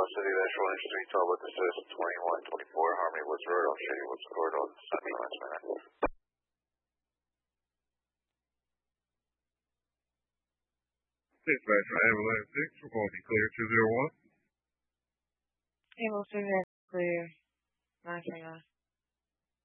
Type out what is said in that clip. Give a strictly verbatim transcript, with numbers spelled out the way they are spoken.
City, that's Rolling Street, Talbot, this is twenty-one twenty-four, Harmony Woods Road, on Shady Woods Road, on Sunday last minute. Dispatch for ambulance six, reporting clear two zero one. Ambulance six, clear nine three nine.